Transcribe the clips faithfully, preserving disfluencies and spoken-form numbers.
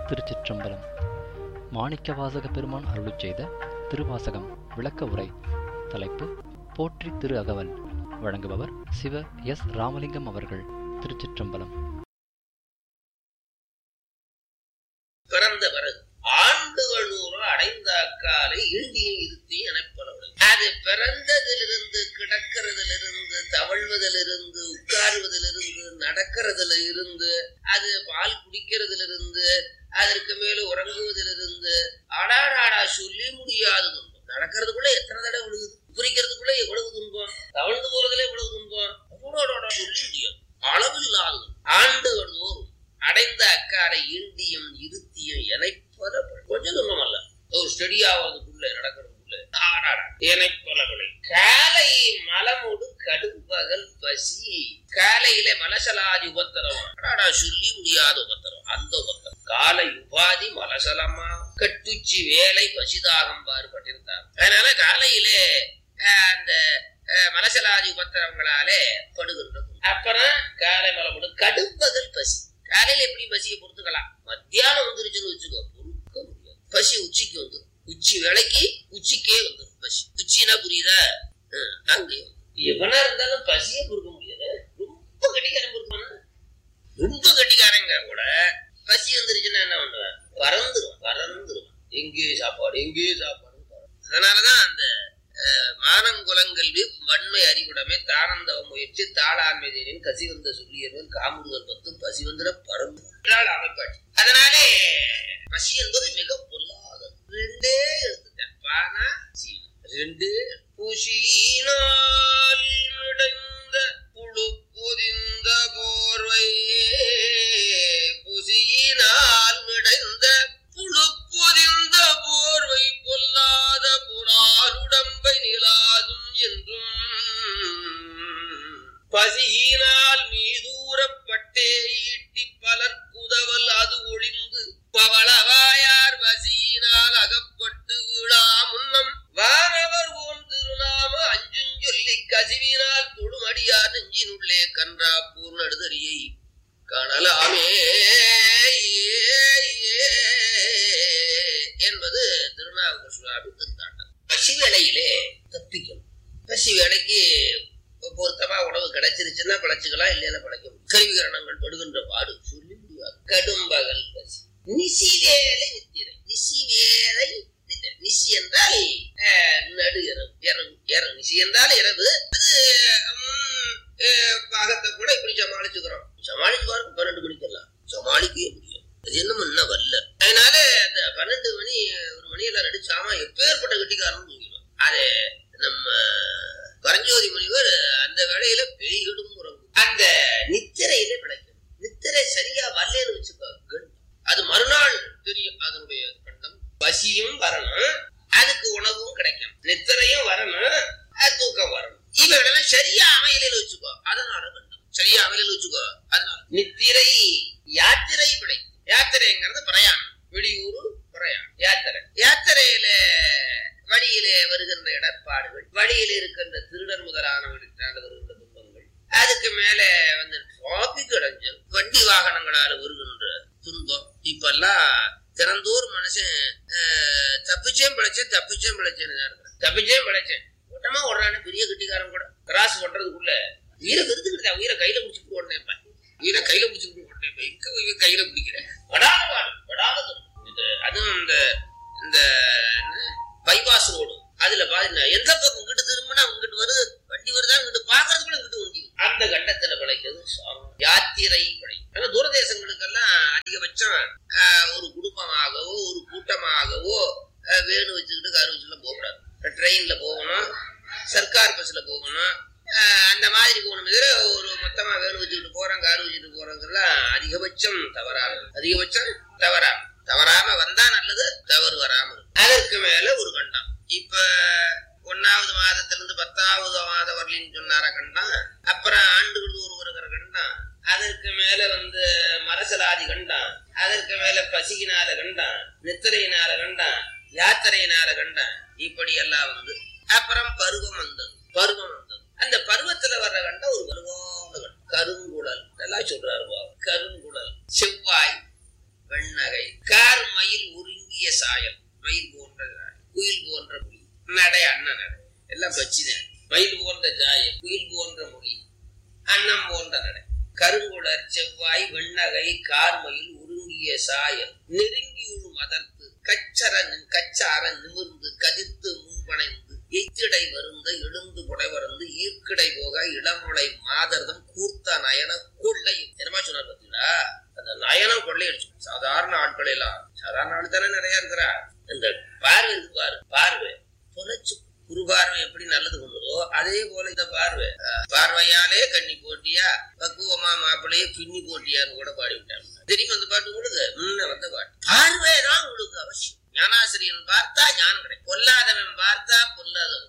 திருச்சிற்றம்பலம். மாணிக்கவாசக பெருமான் அருளிச் செய்த திருவாசகம் விளக்க உரை. தலைப்பு போற்றி திரு அகவல். வழங்குபவர் சிவ எஸ் ராமலிங்கம் அவர்கள். திருச்சிற்றம்பலம். பிறந்த பிறகு ஆண்டுகள் நூறு அடைந்த அக்காலை இண்டியும் இருத்தி எனப்படவில்லை. அது பிறந்ததிலிருந்து கிடக்கிறதிலிருந்து தவழ்வதிலிருந்து உட்காருவதிலிருந்து நடக்கிறதுல இருந்து அது பால் குடிக்கிறதிலிருந்து அதற்கு மேல உறங்குவதிலிருந்து அடாடாடா சொல்லி முடியாது துன்பம். நடக்கிறதுக்குள்ள எத்தனை தடவை விழுகுது, குறிக்கிறதுக்குள்ள எவ்வளவு துன்பம், தவழ்ந்து போறதுல எவ்வளவு துன்பம், அவ்வளோட சொல்லி முடியாது, அளவில்லாது. ஆண்டுகள் தோறும் அடைந்த அக்காரை இண்டியும் இருத்தியும் எனைப்பல கொஞ்சம் துன்பம் அல்ல, ஒரு ஸ்டடி ஆவதுக்குள்ள நடக்கிறதுக்குள்ள எனைப்பலவில்லை. காலை மலமோடு கடும்பகல் பசி. காலையில மலசலாதி உபத்திரம், சொல்லி முடியாத உபத்திரம், அந்த உபத்திரம். காலை உபாதி மலசலமா கட்டுச்சி வேலை பசிதாகம் பாடுபட்டிருந்தார். அதனால காலையிலே அந்த மலசலாதி உபத்திரங்களாலே படுகின்றது. அப்புறம் காலை மலமோடு கடும்பகல் பசி. காலையில எப்படி பசியை பொறுத்துக்கலாம், மத்தியானம் வந்துருச்சுன்னு வச்சுக்கோ, பொறுக்க முடியாது. பசி உச்சிக்கு வந்து உச்சி வேலைக்கு உச்சிக்கே வந்து பசி. உச்சினா புரியுதா? அங்கே எவனா இருந்தாலும் பசியை பொறுக்க முடியாது. ரொம்ப கட்டிக்காரன் பொறுப்பான, ரொம்ப கட்டிக்காரங்க கூட பசி வந்துருச்சுன்னா என்ன பண்ணுவேன், பறந்துருவான் பறந்துருவான் எங்கே சாப்பாடு எங்கே சாப்பாடு. அதனாலதான் அந்த மானங்குலங்கல்வி வன்மை அறிவுடைமை தானந்தவ முயற்சி தாளாண்மையின் கசி வந்த சொல்லியவன் காமுறுதல் பத்தும் பசி வந்திர பறந்து அமைப்பாட்சி. அதனாலே பசி என்பது மிக பொல்லாதது. ரெண்டே எடுத்துட்டேன், பானா சீனா ரெண்டு. புசியினால் மிடைந்த புழு பொதிந்த போர்வை, புசியினால் மிடைந்த புழு பொதிந்த போர்வை பொல்லாத புறாருடம்பை நிலாதும் என்றும் பசியினால் மீதூரப்பட்டே ஈட்டி பலர் குதவல் அது ஒளிந்து பவளவாயார் பசியினால் அகப்பட்டு விழா முன்னம் வானவர் ஓம் திருநாம அஞ்சும் சொல்லி கசிவினால் தொழுமடியார் நெஞ்சினுள்ளே கன்றா பூர்ணடுதறியை காணலாமே என்பது திருநாவுக்கரசர் சுவாமி திருத்தாண்டம். பசி வேளையிலே தப்பிக்கணும். பசி வேலைக்கு பொருத்தமா உணவு கிடைச்சிருச்சுன்னா பழச்சுக்கலாம், இல்லைன்னா பழைக்க முடியும். கருவிகரணங்கள் படுகின்ற பாடு சொல்லி முடியாது. கடும்பகல் பசி. நிசி வேலை நித்திரை. நிசி வேலை நித்திரை. நிசி என்றால் நடு இரவு, இரவு இரவு. நிசி என்றால் இரவு. அது பாகத்தை கூட இப்படி சமாளிச்சுக்கிறோம். சமாளிச்சு பாருங்க, பன்னெண்டு மணிக்கெல்லாம் சமாளிக்கவே முடியாது. அது என்ன முன்ன வரல. அதனால அந்த பன்னெண்டு மணி ஒரு மணியெல்லாம் நடிச்சாமா எப்பேற்பட்ட கட்டிக்காரன்னு தூங்கிடும். அது நம்ம பரஞ்சோதி முனிவர் அந்த வேளையில பேய்கிடும் உறங்கும். அந்த நித்திரையிலே பிழைக்கும். நித்திரை சரியா வரலன்னு வச்சுக்கோ, அது மறுநாள் தெரியும் அதனுடைய கண்டம். பசியும் வரணும், அதுக்கு உணவும் கிடைக்கும், நித்திரையும் வரணும், தூக்கம் வரணும். இவெல்லாம் சரியா அமையல வச்சுக்கோ, அதனால கண்டம். சரியா அமையல வச்சுக்கோ, அதனால நித்திரை யாத்திரை பிழைக்கும். யாத்திரைங்கிறது பிரயாணம், வெளியூர் பிரயாணம் யாத்திரை. யாத்திரையில வழியிலே வருகின்ற இடர்பாடுகள், வழியில இருக்கின்ற திருடர் முதலானவர்களால் வருகின்ற துன்பங்கள், அதுக்கு மேல வந்து டிராபிக் அடைஞ்சல், வண்டி வாகனங்களால் வருகின்ற துன்பம். இப்பெல்லாம் திறந்தோர் மனுஷன் தப்பிச்சேன் பிழைச்சேன் தப்பிச்சேன் பிழைச்சேன்னு தான் இருக்கிறேன். தப்பிச்சேன் பிழைச்சேன் கூட்டமா ஓடுறானே பெரிய கட்டிக்காரன் கூட கிராஸ் பண்றதுக்குள்ள உயிரை கருத்துக்கிட்டேன், உயிரை கையில பிடிச்சிட்டு ஓடனேன், உயிரை கையில பிடிச்சிட்டு ஓடனேன். எங்க கையில பிடிக்கிறேன், படாத பாடு படாத துன்பம். அதுவும் இந்த இந்த பைபாஸ் ரோடு, அதுல பாத்தீங்கன்னா எந்த பக்கம் இங்கிட்டு திரும்பினா இங்கிட்டு வருது வண்டி வருதா, இங்கிட்டு பாக்குறதுக்குள்ள இங்கிட்டு வண்டி. அந்த கண்டத்துல பிழைக்கிறது யாத்திரை பிழை. ஆனா தூரதேசங்களுக்கெல்லாம் அதிகபட்சம் ஒரு குடும்பமாகவோ ஒரு கூட்டமாகவோ வேணு வச்சுக்கிட்டு கார் வச்சுலாம் போகக்கூடாது. ட்ரெயின்ல போகணும், சர்க்கார் பஸ்ல போகணும், அந்த மாதிரி போகணும். இதுல ஒரு மொத்தமா வேணு வச்சுக்கிட்டு போறோம் கார் வச்சுட்டு போறோங்கிறதுலாம் அதிகபட்சம் தவறாக அதிகபட்சம் தவறாம தவறாம வந்தா நல்லது, தவறு வராம. அதற்கு மேல ஒரு கண்டம். இப்ப ஒன்னாவது மாதத்திலிருந்து பத்தாவது மாதம் வரலின்னு சொன்னார கண்டம். அப்புறம் ஆண்டுகள் ஒரு வருகிற கண்டம். அதற்கு மேல வந்து மரசலாதி கண்டம். அதற்கு மேல பசியினால கண்டம், நித்திரையினால கண்டம், யாத்திரையினால கண்டம். இப்படி எல்லாம் வந்து அப்புறம் பருவம் வந்தது. பருவம் வந்தது. அந்த பருவத்துல வர்ற கண்டம் ஒரு வலுவான கண்டம். கருங்குழல் நல்லா சொல்றாரு. கருங்குழல் செவ்வாய் வெண்ணகை கார் மயில் ஒருங்கிய சாயல் மயில் போன்ற குயில் போன்ற மொழி நடை அண்ணன் நடை எல்லாம் பச்சுதான் மயில் போன்ற சாயல் குயில் போன்ற மொழி அன்னம் போன்ற நடை கருங்குளர் செவ்வாய் வெண்ணகை கார்மயில் ஒருங்கிய சாயல் நெருங்கியுள் மதர்த்து கச்சர கச்சார நிமிர்ந்து கதிர்த்து முன்பனைந்து எய்திடை வருந்த எழுந்து புடைவரந்து ஈர்க்கிடை போக இளமுளை மாதர்தம் கூர்த்த நயன கொள்ளை என்னமா சொன்னார் பார்த்தீங்களா? அந்த நயனம் கொள்ளை அடிச்சு சாதாரண ஆட்கள் எல்லாம் சாதாரண ஆள் தானே நிறைய இருக்கிறா. இந்த பார்வை இருக்கு பாரு, பார்வை தொலைச்சு குறுபார்வை எப்படி நல்லது கொண்டதோ அதே போல இந்த பார்வை பார்வையாலே கண்ணி போட்டியா பக்குவமா மாப்பிள்ளையே பின்னி போட்டியான்னு கூட பாடி விட்டாங்க. தெரியுமா அந்த பாட்டு உங்களுக்கு? முன்ன வந்த பாட்டு. பார்வைதான் உங்களுக்கு அவசியம். ஞானாசிரியன் பார்த்தா ஞானம் கிடைக்கும், பொல்லாதவன் பார்த்தா பொல்லாதவன்.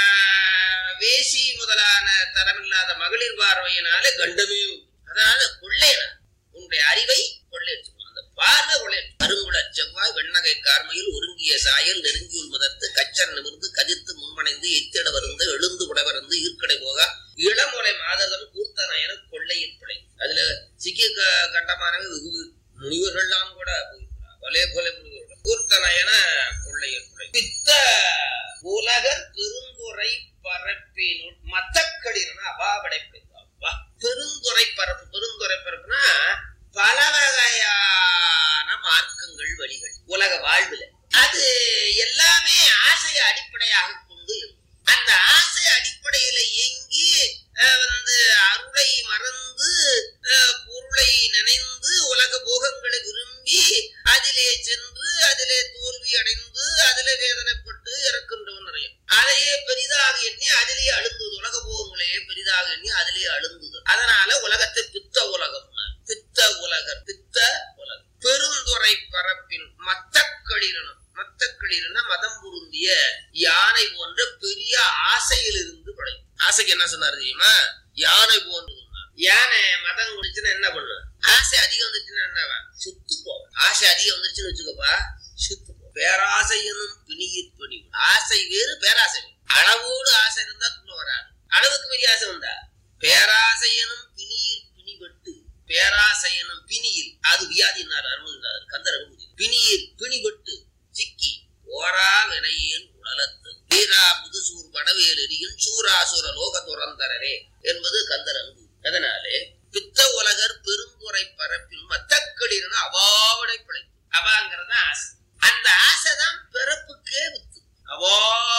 வேசி முதலான தரமில்லாத மகளிர் பார்வையினாலே கண்டமே. அதனால கொள்ளையன உன்னுடைய அறிவை கொள்ளையடிச்சு அந்த பார்வை கொள்ளை. கருங்குள செவ்வாய் வெண்ணகை கார்மையில் ஒருங்கிய சாயல் நெருங்கியுள் முதர்த்து கச்சர் நிமிர்ந்து கதிர்த்து முன்மனைந்து எத்திட வருந்து எழுந்து புடைவரந்து ஈர்க்கடை போக இளமுறை மாததம் கூர்த்த நயன கொள்ளையின் பிழை. அதுல சிக்கிய கட்டமானவை வெகு முனிவர்கள்லாம் கூட போயிருக்கிறார். பலே போல முனிவர்கள் கூர்த்த நயன கொள்ளையின் பிழை. பித்த உலகர் பெருந்துறை பரப்பினுள் மத்தக்களின் அபாவடை பிழைப்பா. பெருந்துறை பரப்பு பெருந்துறை பரப்புனா பல வகையான மார்க்கங்கள் வழிகள் உலக வாழ்வுல அது எல்லாமே ஆசையை அடிப்படையாக கொண்டு அந்த ஆசை அடிப்படையில இயங்கி வந்து அருளை மறந்து பொருளை நினைந்து உலக போகங்களை விரும்பி அதிலே சென்று அதிலே தோல்வி அடைந்து அதிலே வேதனைப்பட்டு இறக்கின்றவன் நிறைய. அதையே பெரிதாக எண்ணி அதிலேயே அழுந்தது. உலக போகங்களையே பெரிதாக எண்ணி அதிலேயே அழுந்தது. அதனால உலகத்தை பித்த உலகம் பித்த உலகர் பித்த உலகம் பெருந்துறை பரப்பில் மத்தக்களிரனும் மத்தக்களிரன மதம் பொருந்திய யானை போன்ற பெரிய ஆசையிலிருந்து படைக்கும். ஆசைக்கு என்ன சொன்னார் தெரியுமா? யானை போன்று சொன்னார். யானை மதம் குடிச்சுன்னா என்ன பண்ணு? ஆசை அதிகம் வந்துச்சுன்னா என்னவா? சுத்து போவேன். ஆசை அதிகம் வந்துருச்சுன்னு வச்சுக்கப்பா சுத்து போ. பேராசையனும் பிணியிற் பணி. ஆசை வேறு பேராசை வேறு. அளவோடு ஆசை இருந்தா துணை வராது. அளவுக்கு பெரிய ஆசை வந்தா பேராசையனும் பிணியிற் பிணிபட்டு பேராசையனும் பிணியில் அது வியாதினார் அருள்னார் கந்தர் அனுமதி. பிணியில் பிணிபட்டு சிக்கி ஓரா வினையேன் உடலத்து வீரா முதுசூர் படவேல் எரியும் சூராசுர லோக துறந்தரே என்பது கந்தர் அனுமதி. அதனாலே பித்த உலகர் பெருந்துறை பரப்பில் மத்தக்களின் அவாவடை பிழைப்பு. அவாங்கிறத ஆசை. அந்த ஆசைதான் பிறப்புக்கே வித்து. அவா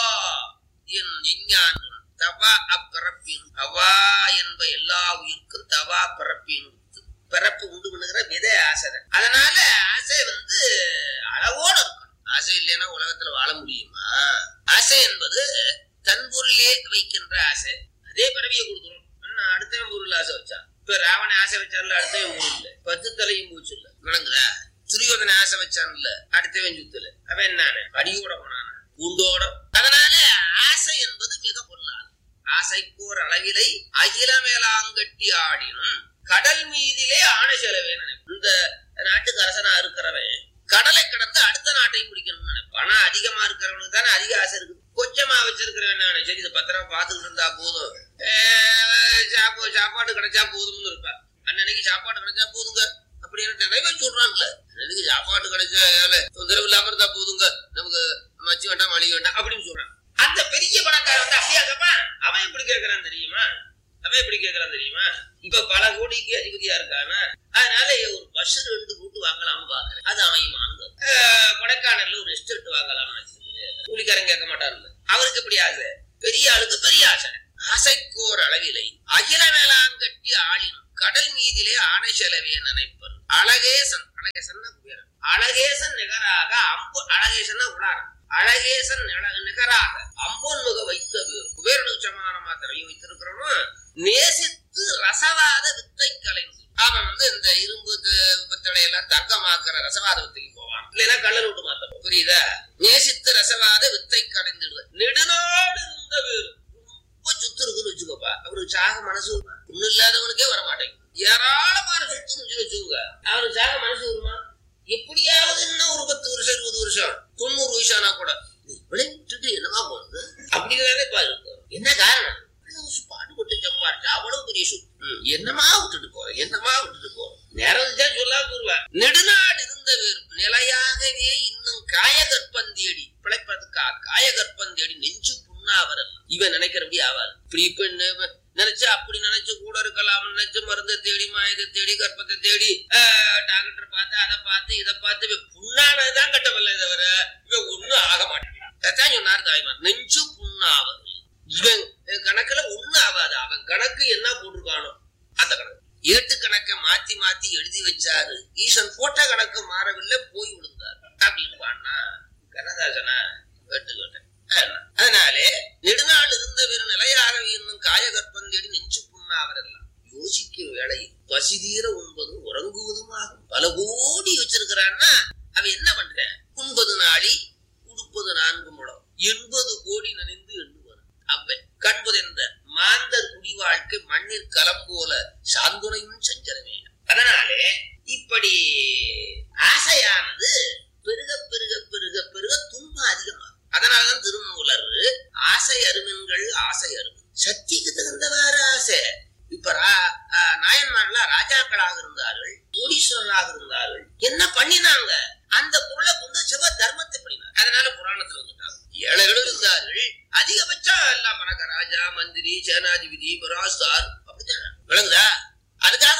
என் விஞ்ஞான தவா அப்பிறப்பின் அவா என்ப எல்லா உயிர்க்கும் தவா பிறப்பின் பிறப்பு உண்டு பண்ணுகிற விதை ஆசைதான். அதனால ஆசை வந்து அளவோட இருக்கணும். ஆசை இல்லைன்னா உலகத்துல வாழ முடியுமா? ஆசை என்பது தன் பொருளே வைக்கின்ற ஆசை. அதே பிறவியை கொடுக்கணும். அடுத்தவன் பொருள் ஆசை வச்சான். இப்ப ராவண ஆசை வச்சான்ல அடுத்தவன் பொருள் இல்ல, பத்து தலையும் போச்சு இல்ல விளங்குதா? துரியோதன ஆசை வச்சான்ல அடுத்தவன் சுத்துல அவன் என்னான அடியோட போனான பூண்டோட. அதனால ஆசை என்பது மிக பொருளாது. ஆசைக்கோர் அளவிலை அகில மேலாங்கட்டி ஆடினும் கடல் மீதிலே ஆணை செலவேன்னு நினைப்பேன். இந்த நாட்டுக்கு அரசனா இருக்கிறவன் கடலை கடந்து அடுத்த நாட்டையும் பிடிக்கணும்னு நினைப்பான். ஆனா அதிகமா இருக்கிறவனுக்கு தானே அதிக ஆசை இருக்கு. கொஞ்சமா வச்சிருக்கிறவன் சரி இதை பத்திரமா பாத்துக்கிட்டு இருந்தா போதும், சாப்பாடு கிடைச்சா போதும்னு இருப்பேன். அன்னைக்கு சாப்பாடு கிடைச்சா போதுங்க அப்படின்னு நிறைய சொல்றாங்கல்ல. அன்னைக்கு சாப்பாடு கிடைச்சா தொந்தரவு இல்லாம இருந்தா போதுங்க, நமக்கு மச்சி வேண்டாம் மளிகை வேண்டாம் அப்படின்னு சொல்றான். அந்த பெரிய பணக்காரன் வந்து அப்படியா கேட்பான். அவன் எப்படி கேட்கறான் தெரியுமா? அவன் எப்படி கேட்கறான் தெரியுமா? இப்ப பல கோடிக்கு அதிபதியா இருக்கானா, அதனால ஒரு பஸ் ரெண்டு கூட்டு வாங்கலாம்னு பாக்குறேன். அது அமையுமான்னு கொடைக்கானல்ல ஒரு எஸ்டேட் வாங்கலாம்னு வச்சிருக்கேன். கூலிக்காரன் கேட்க மாட்டான்ல. அவருக்கு எப்படி ஆசை? பெரிய ஆளுக்கு பெரிய ஆசை. ஆசைக்கோர் அளவிலை அகில வேளாங்கட்டி ஆளினும் கடல் மீதிலே ஆணை செலவே நினைப்பர். அழகேசன் அழகேசன் குபேரன் அழகேசன் நிகராக அம்பு அழகேசன் உடாரம் அழகேசன் நிகராக அம்பொன் முக வைத்த பேர் குபேரனுக்கு சமானமா திரையும் வைத்திருக்கிறோம். நேசித்து ரசவாத வித்தை கலைந்து அவன் வந்து இந்த இரும்பு வித்தடை எல்லாம் தங்கமாக்குற ரசவாத வித்தைக்கு போவான். இல்லைன்னா கள்ளல் விட்டு மாத்த. புரியுதா? நேசித்து ரசவாத வித்தை கலைந்துடுவார். நெடுநாடு இருந்த பேரு ரொம்ப சுத்து இருக்குன்னு வச்சுக்கோப்பா. அவருக்கு சாக மனசு ஒண்ணு இல்லாதவனுக்கே வரமாட்டேங்குது. ஏராளமான சுத்து வச்சுக்கோங்க. அவனுக்கு சாக மனசு வருமா? எப்படியாவது இன்னும் ஒரு பத்து வருஷம் இருபது வருஷம் தொண்ணூறு வயசானா கூட விளைவிட்டு என்னவா போறது அப்படிங்கிறதே பாரு. என்ன காரணம்? பாடுபட்டு சம்பாரிச்சா அவ்வளவு பெரிய சொத்து என்னமா விட்டுட்டு போற என்னமா விட்டுட்டு போற நேரம் சொல்லாம போடுவேன். நெடுநாடு இருந்த பேர் நிலையாகவே இன்னும் காயகற்பந்தேடி பிழைப்பதற்கா காயகற்பந்தேடி நெஞ்சு புண்ணாவரல் இவன் நினைக்கிறபடி ஆவார். இப்படி இப்ப நினைச்சு அப்படி நினைச்சு கூட இருக்கலாம் நினைச்சு மருந்தை தேடி மாயத்தை தேடி கற்பத்தை தேடி டாக்டர் பார்த்து அதை பார்த்து இதை பார்த்து புண்ணானதுதான் கட்டவில்லை தவிர இவன் ஒண்ணும் ஆக மாட்டான் சொன்னார் தாய்மார். நெஞ்சு புண்ணாவரல் இவன் கணக்குல ஒண்ணு ஆகாது. அவன் கணக்கு என்ன போட்டிருக்கானோ அந்த கணக்கு ஏட்டு கணக்கை மாத்தி மாத்தி எழுதி வச்சாரு. ஈசன் போட்ட கணக்கு மாறவில்லை போய் விழுந்தார் அப்படின்னு பாடினா கண்ணதாசனா கேட்டுக்கிட்டேன். அதனாலே நெடுநாள் இருந்த வேறு நிலையாகவே இன்னும் காயகற்பந்தேடி நெஞ்சு புண்ணாவரெல்லாம் யோசிக்கும் வேளையில் பசி தீர உண்பதும் உறங்குவதும் ஆகும். பல கோடி வச்சிருக்கிறான்னா அவன் என்ன பண்றான்? உண்பது நாளி உடுப்பது நான்கு முடம் எண்பது கோடி நினைந்து எண்ணுவார். அப்ப கண்பது என்ற மாந்தர் குடி வாழ்க்கை மண்ணில் களம் போல சாந்துணையும் சஞ்சலமே. அதனாலே இப்படி ஆசையானது பெருக பெருக பெருக பெருக துன்பம் அதிகமாகும். அதனாலதான் திருமூலர் ஆசை அருமென்கள் ஆசை அருமன் சக்திக்கு தகுந்தவாறு ஆசை. இப்ப நாயன்மார்களா ராஜாக்களாக இருந்தார்கள், கோடீஸ்வரராக இருந்தார்கள். என்ன பண்ணினாங்க? அந்த பொருளை கொண்டு சிவ தர்மத்தை பண்ணினார். அதனால புராணத்துல வந்துட்டாங்க. ஏழைகளும் இருந்தார்கள். அதிகபட்சம் எல்லாம் மனக்க ராஜா, மந்திரி, சேனாதிபதி, மிராஸ்தார் அப்படித்தான் விளங்குதா. அதுக்காக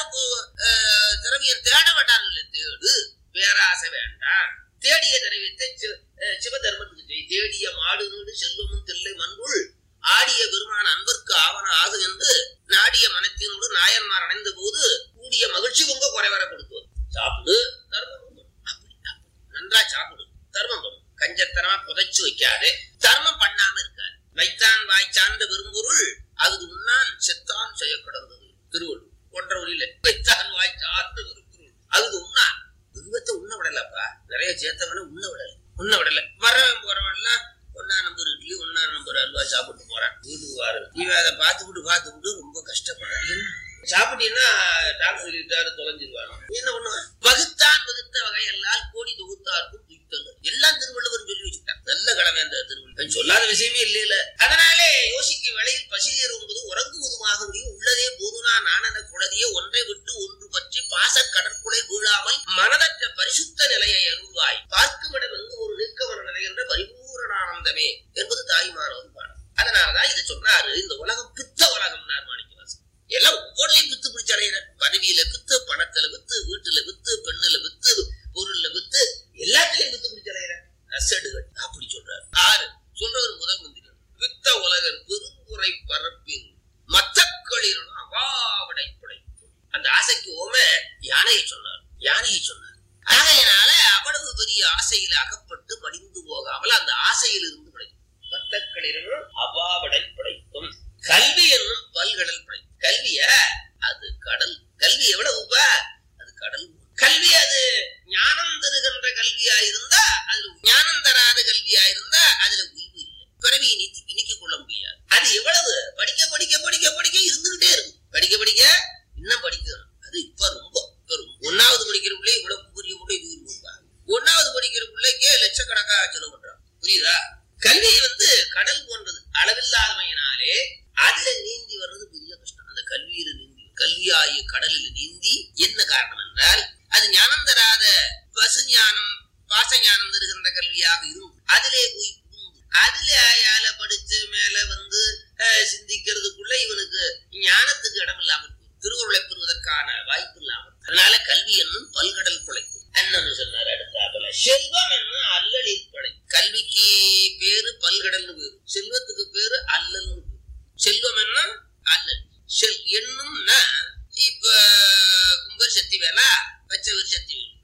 திரவியம் தேட மாட்டார்கள். தேடு, பேராசை வேண்டாம். தேடிய திரவியத்தை சிவ தர்மத்துக்கு செய். தேடிய மாடு நீடு செல்வமும் தில்லை மண்புள் ஆடிய பெருமான அன்பர்க்கு ஆவண ஆகு என்று நாடிய மனத்தினோடு நாயன்மார் அடைந்த போது கூடிய மகிழ்ச்சி உங்க குறைவர கொடுத்தோம். சாப்பிடு, தர்மம் அப்படி நன்றா சாப்பிடு, தர்மம் பண்ணும். கஞ்சத்தனமா புதைச்சு வைக்காது, தர்மம் பண்ணாம இருக்காது. வைத்தான் வாய்ச்சான்ற பெரும்பொருள் அது உண்ணான் செத்தான் செய்ய கிடந்தது. திருவள்ளுவர் போன்ற ஒளியில வைத்தான் வாய்ச்சான்ற பெரும்பொருள் அது உண்ணான். விருவத்தை உண்ண விடலப்பா, நிறைய சேர்த்தவன உண்ண விடல உண்ண விடல வரவன் போறவன்லாம் ஒன்னா நம்பர் இட்லி ஒன்னா நம்பர் அல்வா சாப்பிட்டு போறான். வீட்டுக்கு வாரு இவன் அதை பார்த்துக்கிட்டு பார்த்துக்கிட்டு ரொம்ப கஷ்டப்படுறான். சாப்பிட்டீங்கன்னா டாக்டர் சொல்லிட்டாரு தொலைஞ்சிருவாங்க. என்ன பண்ணுவான்? வகுத்தான் வகுத்த வகையெல்லாம் கோடி தொகுத்தாருக்கும் துய்த்தல் எல்லாம் திருவள்ளுவர் சொல்லி வச்சுட்டான். நல்ல கடமை அந்த திருவள்ளுவர் சொல்லாத விஷயமே இல்லையில. அதனாலே யோசிக்கும் வேளையில் பசியர் என்பது உறங்குவதுமாக முடியும். உள்ளதே போதுனா நானென குழதியே ஒன்றை விட்டு ஒன்று பற்றி பாச கடற்குலை வீழாமல் மனதற்ற பரிசுத்த நிலையை அருள்வாய் பார்க்குமிடம் எங்கு ஒரு நிற்கவன நிலை என்ற பரிபூரணானந்தமே என்பது தாய்மானவர் பாடம். அதனாலதான் இதை சொன்னாரு. இந்த உலகம் பித்த உலகம் மாணிக்கவாசன் எல்லாம் ஒவ்வொன்றையும் வித்து பிடிச்சடையிற. பதவியில வித்து, பணத்துல வித்து, வீட்டுல வித்து, பெண்ணுல வித்து, பொருள்ல வித்து, எல்லாத்திலையும் வித்து பிடிச்சடையிற அசடுகள் அப்படி சொல்றாரு. ஆறு சொல்றவர் முதல் மந்திரன் வித்த உலகர் பெருங்குறை பரப்பின் மத்தக்களிரும் அவாவடை படை. அந்த ஆசைக்கு ஓம யானையை சொன்னார். யானையை சொன்னார். ஆகையினால அவ்வளவு பெரிய ஆசையில அகப்பட்டு மடிந்து போகாமல் அந்த ஆசையில் இருந்து படைக்கும். மத்தக்களிரும் அவாவடை படைக்கும். கல்வி என்னும் பல்கடல் படை. கல்விய அது கடல். கல்வி எவ்வளவுப்பா? அது கடல். கல்வி அது ஞானம் தருகின்ற கல்வியா இருந்தா அதுல ஞானம் தராத கல்வியா இருந்தா அதுல உய்வு இல்லை. பிறவியை நீத்தி இணைக்க கொள்ள முடியாது. அது எவ்வளவு படிக்க படிக்க படிக்க படிக்க இருந்துகிட்டே இருக்கும். படிக்க படிக்க இன்னும் படிக்கணும். அது இப்ப ரொம்ப இப்ப ஒன்னாவது படிக்கிற பிள்ளை இவ்வளவு புரிய முறை ஒன்னாவது படிக்கிற பிள்ளைக்கே லட்சக்கணக்கா செலவு பண்றான். புரியுதா? கல்வி வந்து கடல் போன்றது. அளவில்லாதமையினாலே அதுல நீந்தி வர்றது பெரிய கஷ்டம். அந்த கல்வியில நீந்தி கல்வியாகிய கடலில் நீந்தி என்ன காரணம் என்றால் அது ஞானம் தராத பசு ஞானம் பாச ஞானம் தருகின்ற கல்வியாக இருக்கும். அதிலே போய் அதுல ஆயால படிச்சு மேல வந்து சிந்திக்கிறதுக்குள்ள இவனுக்கு ஞானத்துக்கு இடம் இல்லாமல் திருவுருளை பெறுவதற்கான வாய்ப்பு இல்லாமல். அதனால கல்வி என்னும் பல்கடல் குலைக்கும் அண்ணன் சொன்னார். அடுத்தாப்புல செல்வம் என்னும் அல்லலில் படை. கல்விக்கு பேரு பல்கடல்னு பேரு, செல்வத்துக்கு பேரு அல்லல்னு பேரு. செல்வம் என்ன அல்லல். செல் என்னும்னா இப்ப உங்க சக்தி வேலா வச்ச பேர் சக்தி வேலு,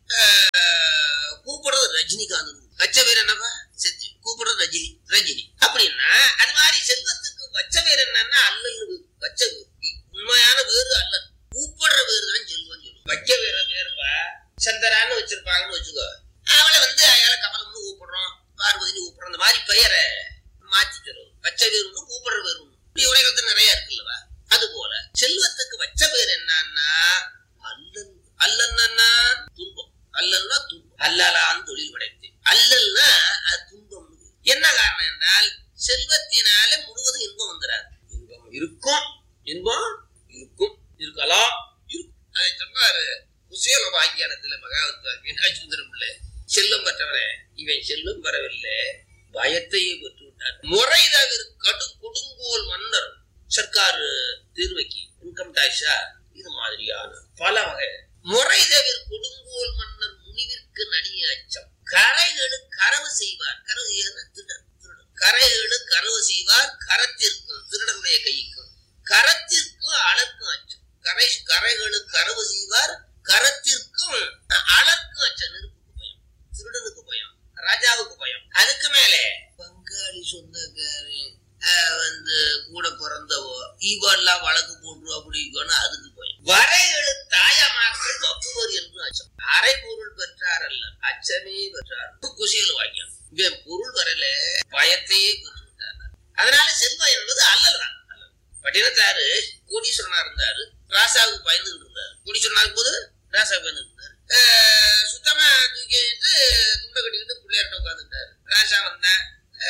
கூப்பிடுறது ரஜினிகாந்த். வச்ச பேர் என்னப்பா? சக்தி. கூப்பிடுறது ரஜினி ரஜினி அப்படின்னா அது மாதிரி செல்வத்துக்கு வச்ச பேர் என்னன்னா அல்லல்னு. வச்ச பேர் உண்மையான பேரு அல்லல். கூப்பிடுற பேரு தான் செல்வம் சொல்லும். வைக்க பேர பேருப்பா சந்தரான்னு வச்சிருப்பாங்கன்னு வச்சுக்கோ. அவளை வந்து அயால கமலம்னு கூப்பிடுறோம், பார்வதினு கூப்பிடுறோம். அந்த மாதிரி பெயரை மாத்தி தரும். வச்ச பேர் ஒண்ணு, கூப்பிடுற பேர் ஒண்ணு. இப்படி உலகத்துல நிறைய இருக்குல்லவா? அது போல செல்வத்துக்கு வச்ச பேர் என்னன்னா அல்லல். அல்லன்னா துன்பம். அல்லல்னா துன்பம். அல்லலான்னு தொழில் படைத்தேன். அல்லல்னா அது துன்பம். என்ன காரணம் என்றால் செல்வத்தினால முழுவதும் இன்பம் வந்துடாது. இன்பம் இருக்கும், இன்பம் இருக்கும், இருக்கலாம் இருக்கும். அதை சொன்னாரு குசேல வாக்கியானத்துல மகாவத்வா மீனாட்சிசுந்தரம் பிள்ளை செல்லம் பெற்றவரே, இவன் செல்லம் பெறவில்லை, பயத்தையே பெற்று விட்டார். முறை தவிர கடு கொடுங்கோல் மன்னர் சர்க்கார் தீர்வைக்கு இன்கம் டாக்ஸா இது மாதிரியான பல வகை. முறை தவிர கொடுங்கோல் மன்னர் முனிவிற்கு நடிய அச்சம். கரைகளு கரவு செய்வார். கரவு திருடன் திருடன் கரைகளு கரவு செய்வார். கரத்திற்கும் திருடனுடைய கைக்கும் கரத்திற்கும் அளக்கும் அச்சம். கரை கரைகளு கரவு செய்வார். கரத்திற்கும் அளக்கும் அச்சம். நெருப்புக்கு பயம், திருடனுக்கு பயம், ராஜாவுக்கு பயம். அதுக்கு மேல பங்காளி சொந்தக்காரன் வந்து கூட பிறந்தவோ இவெல்லாம் வழக்கு போட்டுருவா பிடிக்கணும், அதுக்கு பயம். வரைகளு தாயமாக்கள் வப்புவர் என்று அச்சம். அரை பொருள் பெற்றார் அல்ல, அச்சமே பெற்றார். குசியல் வாக்கியம். இவன் பொருள் வரல, பயத்தையே பெற்று விட்டார். அதனால செல்வம் என்பது அல்லல் தான். பட்டினத்தாரு கோடீஸ்வரனா இருந்தாரு, ராசாவுக்கு பயந்துகிட்டு இருந்தாரு. கோடீஸ்வரனா போது ராசாவுக்கு பயந்துகிட்டு இருந்தாரு. சுத்தமா தூக்கிட்டு துண்டை கட்டிக்கிட்டு பிள்ளையார்ட்ட உட்காந்துட்டாரு. ராசா வந்தேன்,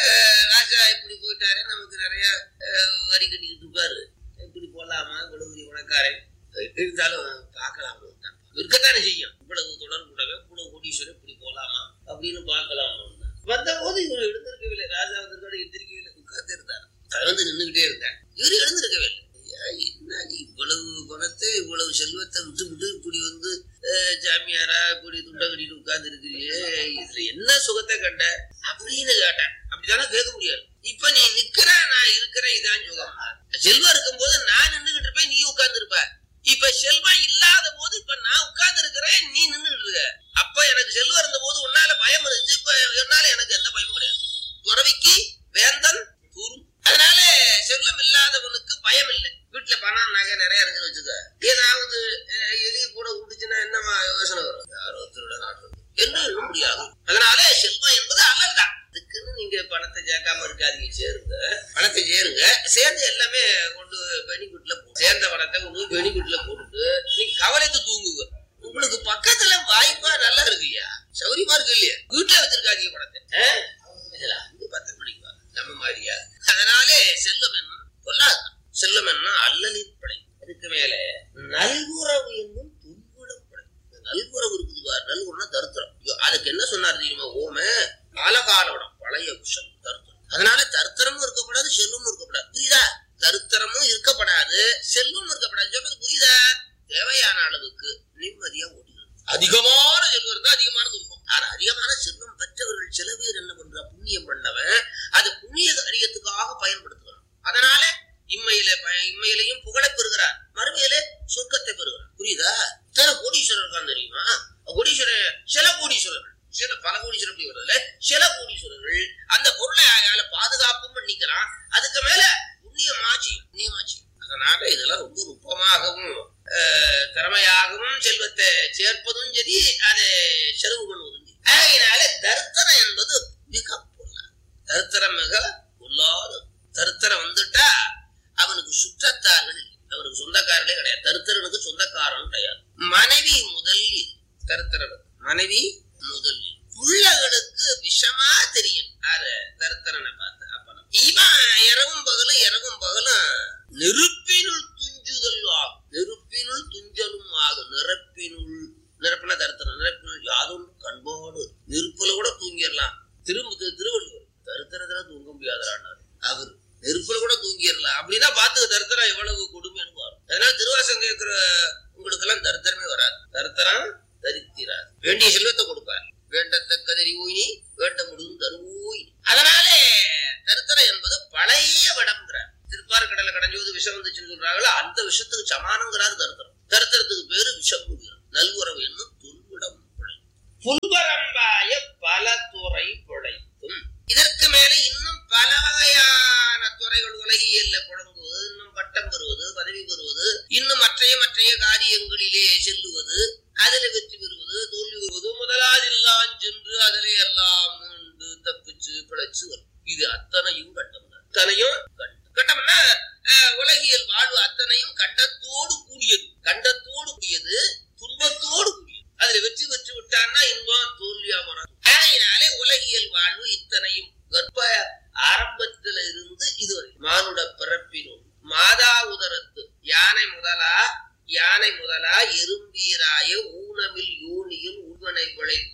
ராஜா இப்படி போயிட்டாரு, நமக்கு நிறைய வரி கட்டிக்கிட்டு இருப்பாரு, இப்படி போலாமா கொடுகுரி உனக்காரன் இருந்தாலும் பார்க்கலாமா இருக்கத்தானே செய்யும். இவ்வளவு தொடர்புடவே கூட கோடீஸ்வரன் இப்படி போலாமா அப்படின்னு பார்க்கலாமா வந்த போது இவரு எழுந்திருக்கவில்லை. ராஜா வந்திருக்காரு, எந்திரிக்கவில்லை, உட்கார்ந்து இருந்தாரு. தகர்ந்து நின்றுகிட்டே இருந்தார். இவரு எழுந்திருக்கவே இல்லை. என்ன இவ்வளவு பணத்தை இவ்வளவு செல்வத்தை விட்டு விட்டு இப்படி வந்து ஜாமியாரா இப்படி துண்டை கட்டிட்டு உட்கார்ந்து இருக்கிறியே, இதுல என்ன சுகத்தை கண்ட அப்படின்னு கேட்டேன். அப்படித்தானே கேட்க முடியாது. இப்ப நீ நிக்கிற, நான் இருக்கிறேன், இதான் சுகம். செல்வம் இருக்கும் போது நான் நின்றுகிட்டு இருப்பேன், நீ உட்கார்ந்து இருப்ப. இப்ப செல்வம் இல்லாத போது இப்ப நான் உட்கார்ந்து இருக்கிறேன், நீ நின்றுட்டு இருக்க. அப்ப எனக்கு செல்வம் இருந்த போது உன்னால பயம் இருந்துச்சு, இப்ப என்னால எனக்கு எந்த பயமும் கிடையாது. துறவிக்கு வேந்தன் கூறும். அதனால செல்வம் இல்லாதவனுக்கு பயம் இல்லை. வீட்டுல பணம் நகை நிறைய இருந்துன்னு வச்சுக்க, ஏதாவது எலி கூட விட்டுச்சுன்னா என்னமா யோசனை வரும், யாரோ திருட நாட்டு என்று எண்ண முடியாது. அதனால செல்வம் என்பது அல்லல் தான். அதுக்குன்னு நீங்க பணத்தை சேர்க்காம இருக்காதீங்க, சேருங்க, பணத்தை சேருங்க. சேர்ந்து எல்லாமே கொண்டு பெனிஃபிட்ல போ, சேர்ந்த பணத்தை கொண்டு பெனிஃபிட்ல போட்டுட்டு நீங்க கவலைத்து தூங்குங்க. உங்களுக்கு பக்கத்துல வாய்ப்பா நல்லா இருக்குயா, சௌரியமா இருக்கு இல்லையா, வீட்டுல வச்சிருக்காதீங்க பணத்தை. பத்து மணிக்கு நம்ம மாதிரியா. அதனாலே செல்வம் என்ன சொல்லாது. செல்வம் என்ன அல்லலின் படை. அதுக்கு மேல நல்குறவு என்னும் துன்புடம் படை. நல்குறவு இருக்குது பாரு, நல்குறவுனா தருத்திரம். அதுக்கு என்ன சொன்னார் தெரியுமா? ஓம காலகாலோடம் பழைய விஷம் தருத்திரம். அதனால தருத்திரமும் இருக்கப்படாது, செல்வமும் இருக்கப்படாது. புரியுதா? தருத்திரமும் இருக்கப்படாது, செல்வமும் இருக்கப்படாது. சொல்றது புரியுதா? தேவையான அளவுக்கு நிம்மதியா ஓட்டிக்கிறது. அதிகமான செல்வம் இருந்தா அதிகமான துன்பம். ஆனா அதிகமான செல்வம் பெற்றவர்கள் சில பேர் என்ன பண்றா, புண்ணியம் பண்ணவன் அது புண்ணிய காரியத்துக்காக பயன்படுத்துகிறான். அதனால இம்மையில இம்மையிலையும் புகழை பெறுகிறார், மறுமையில சொர்க்கத்தை பெறுகிறார். புரியுதா? இத்தனை கோடீஸ்வரர் இருக்கான் தெரியுமா? கோடீஸ்வரர் சில கோடீஸ்வரர்கள், சில பல கோடீஸ்வரர் அப்படி வருதுல, சில கோடீஸ்வரர்கள் அந்த பொருளை அயால பாதுகாப்பும் பண்ணிக்கிறான். அதுக்கு மேல புண்ணியமாச்சு புண்ணியமாச்சு. அதனால இதெல்லாம் ரொம்ப நுட்பமாகவும் திறமையாகவும் செல்வத்தை சேர்ப்பதும் சரி, அதை செலவு பண்ணுவதும் சரி. அதனால தரித்திரம் என்பது மிக பொருளாது. தரித்திரம் மிக பொல்லாது. தரித்திரம் வந்துட்டா அவனுக்கு சுற்றத்தார்கள், அவனுக்கு சொந்தக்காரர்களே கிடையாது. தரித்திரனுக்கு சொந்தக்காரன் கிடையாது. மனைவி முதல் தரித்திரனுக்கு மனைவி முதல் புள்ளகளுக்கு விஷமா தெரியும். ஆறு தரித்திரனை பார்த்து அப்பனம் இவன் இரவும் பகலும் இரவும் பகலும் நெருப்பினுள் துஞ்சுதல் ஆகும். நெருப்பினுள் துஞ்சலும் ஆகும். நிரப்பினுள் நிரப்பின தரித்திரம். நிரப்பினுள் யாதொன்று கண்பாடு. நெருப்புல கூட தூங்கிடலாம். திரும்ப திருவள்ளுவர் தரித்திரத்துல தூங்க முடியாதாரு அவரு. நெருப்புல கூட தூங்கிடலாம் அப்படின்னா பாத்துக்க தரித்திரம் எவ்வளவு கொடுமைன்னு வரும். அதனால திருவாசகம் கேட்கிற உங்களுக்கு எல்லாம் தரித்திரமே வராது. தரித்திரம் தரித்திராது. வேண்டிய செல்வத்தை கொடுப்பார். வேண்டத்தக்க தெரிவோயினி வேண்ட முடியும் தருவோயினி. அதனாலே தரித்திரம் என்பது பழைய விடம்ங்கிறார். திருப்பாறு கடலை கடைஞ்சோது விஷம் வந்துச்சுன்னு சொல்றாங்களோ அந்த விஷத்துக்கு சமானங்கிறாரு தரித்திரம். தரித்திரத்துக்கு பேரு விஷம். நல்குறவு என்னும் துன்புடம் பிழை. புல்வரம்பாய பல துறை பிழைத்தும். இதற்கு மேல இன்னும் பல வகையான துறைகள் உலகியல்ல புழங்குவது, இன்னும் பட்டம் பெறுவது, பதவி பெறுவது, இன்னும் மற்றைய மற்றைய காரியங்களிலே செல்லுவது, அதுல வெற்றி பெறுவது, தோல்வி பெறுவது, முதலாதில்லாம் சென்று அதிலே எல்லாம் மீண்டு தப்பிச்சு பிழைச்சு வரும். இது அத்தனையும் கட்டம். அத்தனையும் கட்டம்னா உலகியல் வாழ்வு அத்தனையும் கண்டத்தோடு கூடியது. கண்டத்தோடு கூடியது, துன்பத்தோடு கூடியது. அதுல வெற்றி பெற்று விட்டான்னா இன்பம், தோல்வியா மாறாது. அதனாலே உலகியல் வாழ்வு இத்தனையும் கர்ப்ப ஆரம்பத்தில இருந்து இதுவரை மானுட பிறப்பினுள் மாதா உதரத்து யானை முதலா யானை முதலா எறும்பீராய ஊன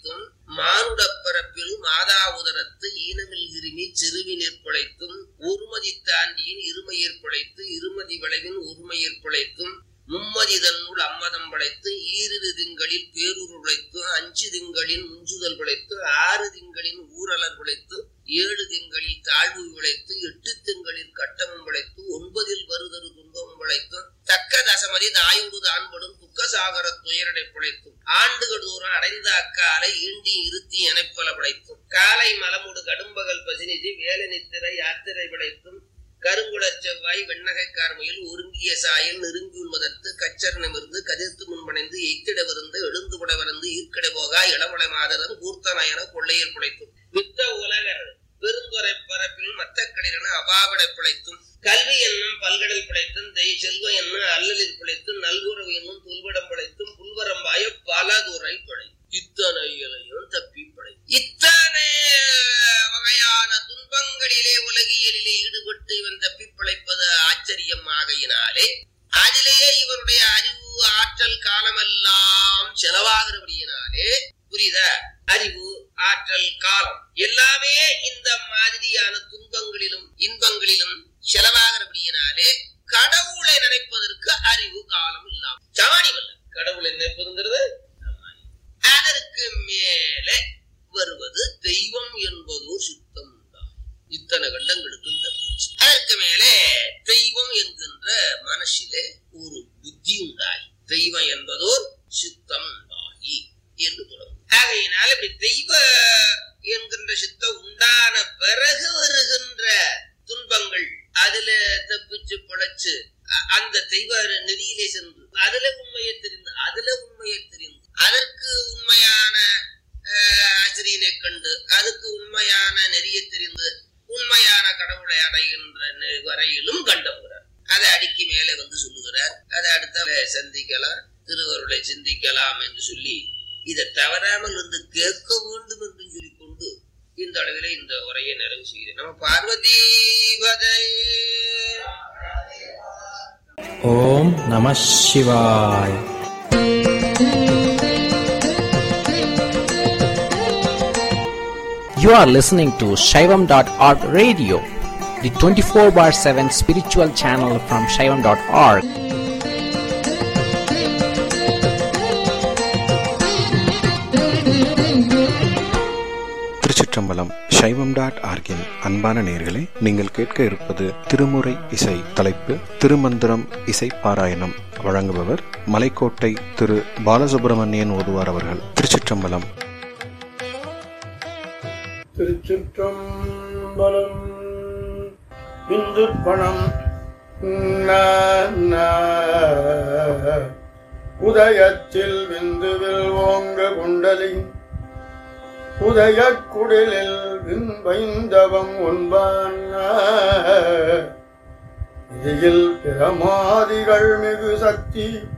பிழைத்தும் மானுட பரப்பில் மாதா உதரத்து ஈனமில் இருமி சிறுவினிற் பிழைத்தும் ஒருமதி தாண்டியின் இருமையிற் பிழைத்து இருமதி விளைவின் ஒருமையிற் பிழைத்தும் மும்மதி தன்னுள் அம்மதம் படைத்து ஈரிரு திங்களில் பேரூர் பிழைத்து அஞ்சு திங்களின் முஞ்சுதல் பிழைத்து ஆறு திங்களின் ஊரலர் பிழைத்து ஏழு திங்களில் தாழ்வு விளைத்து எட்டு திங்களில் கட்டமும் பிழைத்து ஒன்பதில் வருதரு துன்பமும் பிழைத்து தக்க தசமதி தாயுடு தான்படும் துக்க சாகர துயரடை பிழைத்தும் ஆண்டுகள் தூரம் அடைந்த அக்காலை ஈண்டி இருத்தி எனப்பல பிழைத்தும் காலை மலமுடு கடும்பகல் பசினிச்சு வேலை நித்திரை யாத்திரை பிழைத்தும் கருங்குளச் செவ்வாய் வெண்ணகைக்கார்மையில் ஒருங்கிய சாயல் நெருங்கி உண்மதற்கு கச்சரணமிருந்து கதிர்த்து முன்பணைந்து எய்த்திடவிருந்து எழுந்துபடவிருந்து ஈர்க்கடை போகா இளமலை மாதரன் கூர்த்தனயன கொள்ளையில் பிழைத்தும் வித்த உலகர் பெருந்துறை பரப்பில் மத்தக்களிரென அபாவடை பிழைத்தும் கல்வி என்னும் பல்கடல் பிழைத்தும் தெய் செல்வ என்னும் அல்லலில் பிழைத்தும் நல்குறவு என்னும் துல்விடம் பிழைத்தும் புல்வரம்பாய பலதுறை பிழை இத்தனை இலையும் தப்பி பிழை இத்தனை வகையான துன்பங்களிலே உலகியலிலே ஈடுபட்டு இவன் தப்பி பிழைப்பது ஆச்சரியம் ஆகையினாலே அதிலேயே இவருடைய அறிவு ஆற்றல் காலமெல்லாம் செலவாகிறபடியினாலே புரியுதா அறிவு ஆற்றல் காலம் எல்லாமே இந்த மாதிரியான துன்பங்களிலும் இன்பங்களிலும் செலவாகிறபடியினாலே கடவுளை நினைப்பதற்கு அறிவு காலம் இல்லாம சமாளிவல்ல கடவுளை நினைப்பதுங்கிறது அதற்கு மேலே வருவது தெய்வம் என்பதோ சித்தம் உண்டாய் இத்தனை கண்டங்களுக்கும் தப்பிச்சு அதற்கு மேலே தெய்வம் என்கின்ற மனசிலே ஒரு புத்தி உண்டாய் தெய்வம் என்பதோர் சித்தம் உண்டாகி என்று தொடங்கும் ஆகையினால் இப்படி தெய்வ என்கின்ற சித்தம் உண்டான பிறகு வருகின்ற துன்பங்கள் அதுல தப்பிச்சு பிழைச்சு அந்த தெய்வ நெறியிலே சென்று அதுல உண்மையை தெரிந்து அதுல உண்மையை தெரிந்து அதற்கு உண்மையான ஆசிரியனை கண்டு அதுக்கு உண்மையான நெறியை தெரிந்து உண்மையான கடவுளை அடைகின்ற வரையிலும் கண்டவுகிறார் அதை அடிக்கி மேலே வந்து சொல்லுகிறார் அதை அடுத்த சந்திக்கலாம் திருவருளை சிந்திக்கலாம் என்று சொல்லி இதை தவறாமல் வந்து கேட்க வேண்டும் என்று சொல்லிக்கொண்டு இந்த அளவிலே இந்த உரையை நிறைவு செய்கிறேன். நம்ம பார்வதி பதை. ஓம் நம சிவாய். You are listening to Shaivam dot org radio, the twenty-four bar seven spiritual channel from Shaivam dot org. திருச்சிற்றம்பலம். சைவம் டாட் ஆர்கின் அன்பான நேயர்களே, நீங்கள் கேட்க இருப்பது திருமுறை இசை. தலைப்பு திருமந்திரம் இசை பாராயணம். வழங்குபவர் மலைக்கோட்டை திரு பாலசுப்ரமணியன் ஓதுவார் அவர்கள். திருச்சிற்றம்பலம். திருச்சிற்றம்பலம். இந்து பணம் உதயத்தில் விந்துவில் ஓங்க குண்டலி உதய குடிலில் விண்பைந்தவம் உண்பான் இதில் பிரமாதிகள் மிகு சக்தி